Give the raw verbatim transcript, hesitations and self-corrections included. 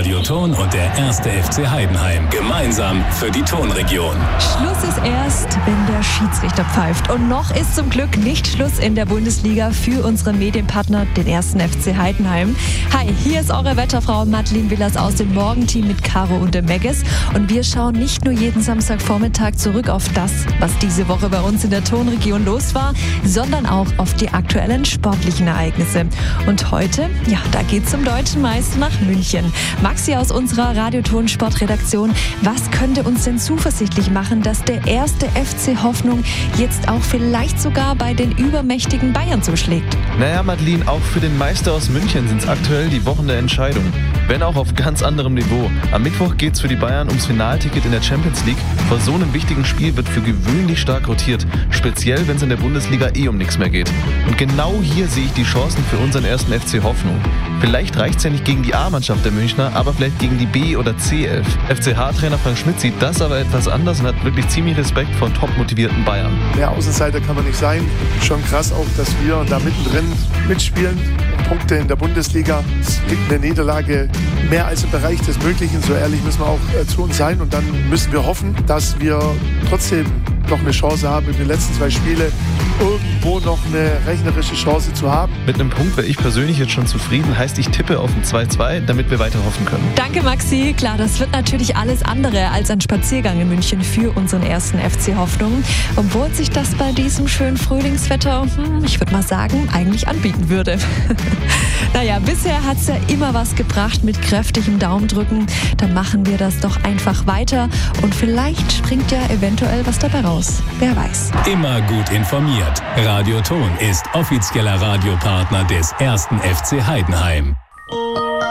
Radio Thon und der erste F C Heidenheim. Gemeinsam für die Thonregion. Schluss ist erst, wenn der Schiedsrichter pfeift. Und noch ist zum Glück nicht Schluss in der Bundesliga für unsere Medienpartner, den ersten F C Heidenheim. Hi, hier ist eure Wetterfrau Madeleine Willers aus dem Morgenteam mit Caro und dem Megges. Und wir schauen nicht nur jeden Samstagvormittag zurück auf das, was diese Woche bei uns in der Thonregion los war, sondern auch auf die aktuellen sportlichen Ereignisse. Und heute, ja, da geht's zum deutschen Meister nach München. Maxi aus unserer Radio-Thon-Sportredaktion, was könnte uns denn zuversichtlich machen, dass der erste F C Hoffnung jetzt auch vielleicht sogar bei den übermächtigen Bayern zuschlägt? Naja, Madeleine, auch für den Meister aus München sind es aktuell die Wochen der Entscheidung. Wenn auch auf ganz anderem Niveau. Am Mittwoch geht's für die Bayern ums Finalticket in der Champions League. Vor so einem wichtigen Spiel wird für gewöhnlich stark rotiert. Speziell, wenn es in der Bundesliga eh um nichts mehr geht. Und genau hier sehe ich die Chancen für unseren ersten F C Hoffnung. Vielleicht reicht's ja nicht gegen die A-Mannschaft der Münchner, aber vielleicht gegen die B- oder C-Elf. F C H-Trainer Frank Schmidt sieht das aber etwas anders und hat wirklich ziemlich Respekt vor top motivierten Bayern. Mehr Außenseiter kann man nicht sein. Schon krass auch, dass wir da mittendrin mitspielen. Punkte in der Bundesliga. Es liegt eine Niederlage mehr als im Bereich des Möglichen. So ehrlich müssen wir auch äh, zu uns sein. Und dann müssen wir hoffen, dass wir trotzdem noch eine Chance haben, in den letzten zwei Spielen irgendwo noch eine rechnerische Chance zu haben. Mit einem Punkt wäre ich persönlich jetzt schon zufrieden. Heißt, ich tippe auf ein zwei zwei, damit wir weiter hoffen können. Danke, Maxi. Klar, das wird natürlich alles andere als ein Spaziergang in München für unseren ersten F C Hoffnung. Obwohl sich das bei diesem schönen Frühlingswetter, hm, ich würde mal sagen, eigentlich anbieten würde. Naja, bisher hat es ja immer was gebracht mit kräftigem Daumendrücken. Dann machen wir das doch einfach weiter und vielleicht springt ja eventuell was dabei raus. Wer weiß. Immer gut informiert. Radio Thon ist offizieller Radiopartner des ersten F C Heidenheim.